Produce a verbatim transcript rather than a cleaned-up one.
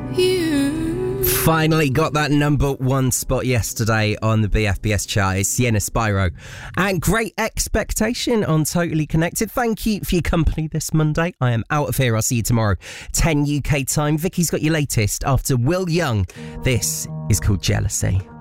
Finally got that number one spot yesterday on the B F B S chart. It's Sienna Spyro. And Great Expectation on Totally Connected. Thank you for your company this Monday. I am out of here. I'll see you tomorrow, ten U K time. Vicky's got your latest after Will Young. This is called Jealousy.